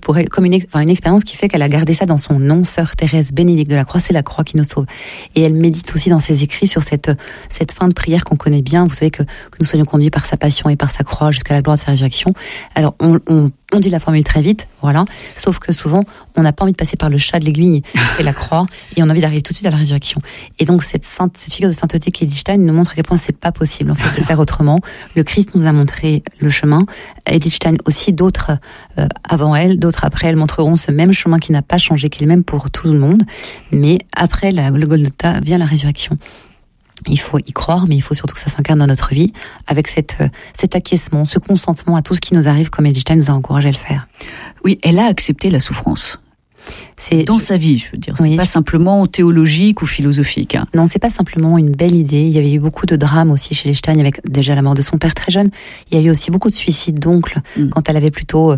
pour elle comme une expérience qui fait qu'elle a gardé ça dans son nom, Sœur Thérèse Bénédicte de la Croix. C'est la croix qui nous sauve. Et elle médite aussi dans ses écrits sur cette fin de prière qu'on connaît bien. Vous savez que nous soyons conduits par sa passion et par sa croix jusqu'à la gloire de sa résurrection. Alors on dit la formule très vite, voilà. Sauf que souvent, on n'a pas envie de passer par le chat de l'aiguille et la croix, et on a envie d'arriver tout de suite à la résurrection. Et donc, cette figure de sainteté qu'Edith Stein nous montre à quel point c'est pas possible, en fait, de faire autrement. Le Christ nous a montré le chemin. Edith Stein aussi, d'autres avant elle, d'autres après elle montreront ce même chemin qui n'a pas changé, qui est le même pour tout le monde. Mais après le Golgotha vient la résurrection. Il faut y croire, mais il faut surtout que ça s'incarne dans notre vie, avec cet acquiescement, ce consentement à tout ce qui nous arrive, comme Edith Stein nous a encouragé à le faire. Oui, elle a accepté la souffrance. Dans sa vie, je veux dire. C'est pas simplement théologique ou philosophique. Hein. Non, c'est pas simplement une belle idée. Il y avait eu beaucoup de drames aussi chez les Stein, avec déjà la mort de son père très jeune. Il y a eu aussi beaucoup de suicides d'oncles quand elle avait plutôt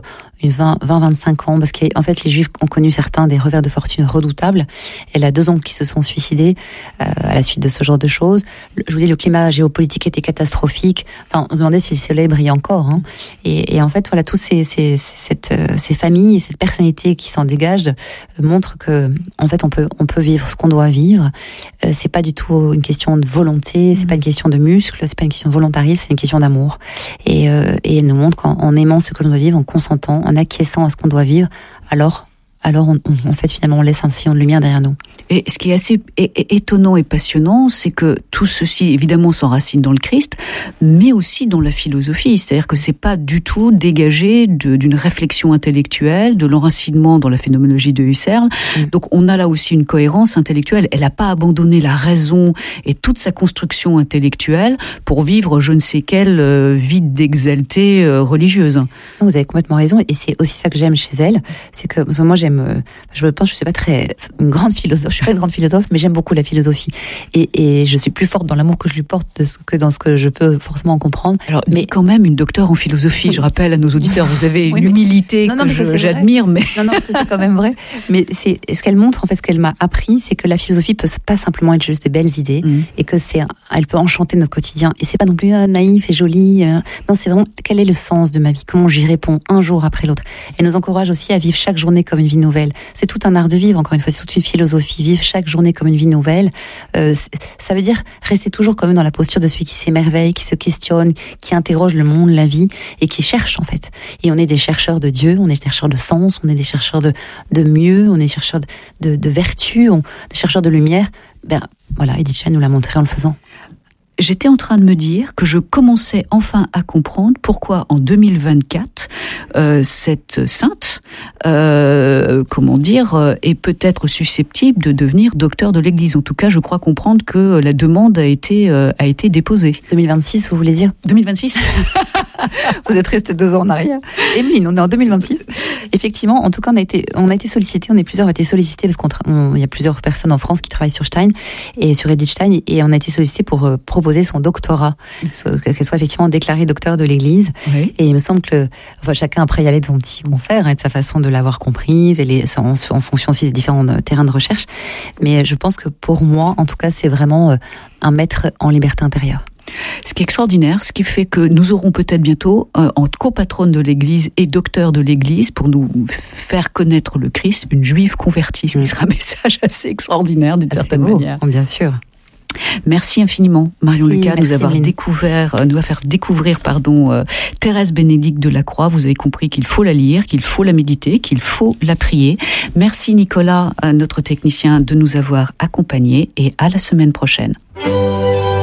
20-25 ans, parce qu'en fait, les Juifs ont connu certains des revers de fortune redoutables. Elle a 2 oncles qui se sont suicidés à la suite de ce genre de choses. Je vous dis, le climat géopolitique était catastrophique. Enfin, on se demandait si le soleil brillait encore. Hein. Et en fait, voilà, toutes ces familles et cette personnalité qui s'en dégagent montre que, en fait, on peut vivre ce qu'on doit vivre. C'est pas du tout une question de volonté, c'est pas une question de muscle, c'est pas une question de volontarisme, c'est une question d'amour. Et elle nous montre qu'en aimant ce que l'on doit vivre, en consentant, en acquiesçant à ce qu'on doit vivre, alors en fait, finalement, on laisse un sillon de lumière derrière nous. Et ce qui est assez étonnant et passionnant, c'est que tout ceci, évidemment, s'enracine dans le Christ, mais aussi dans la philosophie. C'est-à-dire que c'est pas du tout dégagé d'une réflexion intellectuelle, de l'enracinement dans la phénoménologie de Husserl. Donc, on a là aussi une cohérence intellectuelle. Elle n'a pas abandonné la raison et toute sa construction intellectuelle pour vivre je ne sais quelle vie d'exaltée religieuse. Vous avez complètement raison. Et c'est aussi ça que j'aime chez elle. C'est que moi, je pense que je suis pas une grande philosophe. Je suis pas une grande philosophe, mais j'aime beaucoup la philosophie. Et je suis plus forte dans l'amour que je lui porte que dans ce que je peux forcément en comprendre. Alors, mais quand même une docteure en philosophie. Je rappelle à nos auditeurs, vous avez une humilité que j'admire, mais non, parce que c'est quand même vrai. Mais c'est ce qu'elle montre, en fait, ce qu'elle m'a appris, c'est que la philosophie peut pas simplement être juste de belles idées, et que elle peut enchanter notre quotidien. Et c'est pas non plus naïf et joli. Non, c'est vraiment quel est le sens de ma vie, comment j'y réponds un jour après l'autre. Elle nous encourage aussi à vivre chaque journée comme une vie nouvelle. C'est tout un art de vivre, encore une fois, c'est toute une philosophie. Vivre chaque journée comme une vie nouvelle, ça veut dire rester toujours quand même dans la posture de celui qui s'émerveille, qui se questionne, qui interroge le monde, la vie, et qui cherche, en fait. Et on est des chercheurs de Dieu, on est des chercheurs de sens, on est des chercheurs de mieux, on est des chercheurs de vertu, des chercheurs de lumière. Voilà, Edith Stein nous l'a montré en le faisant. J'étais en train de me dire que je commençais enfin à comprendre pourquoi en 2024, cette sainte, est peut-être susceptible de devenir docteur de l'Église. En tout cas, je crois comprendre que la demande a été déposée. 2026, vous voulez dire ? 2026 Vous êtes resté 2 ans en arrière. Emeline, on est en 2026. Effectivement, en tout cas, on a été sollicités, plusieurs ont été sollicités parce qu'il y a plusieurs personnes en France qui travaillent sur Stein et sur Edith Stein, et on a été sollicités pour proposer son doctorat, qu'elle soit effectivement déclarée docteur de l'Église. Oui. Et il me semble que chacun après y allait de son petit concert et de sa façon de l'avoir comprise, et en fonction aussi des différents terrains de recherche. Mais je pense que pour moi, en tout cas, c'est vraiment un maître en liberté intérieure. Ce qui est extraordinaire, ce qui fait que nous aurons peut-être bientôt, en copatronne de l'Église et docteur de l'Église, pour nous faire connaître le Christ, une juive convertie, ce qui sera un message assez extraordinaire d'une certaine manière. Bien sûr. Merci infiniment, Marion Lucas, de nous avoir faire découvrir Thérèse Bénédicte de la Croix. Vous avez compris qu'il faut la lire, qu'il faut la méditer, qu'il faut la prier. Merci Nicolas, notre technicien, de nous avoir accompagnés, et à la semaine prochaine.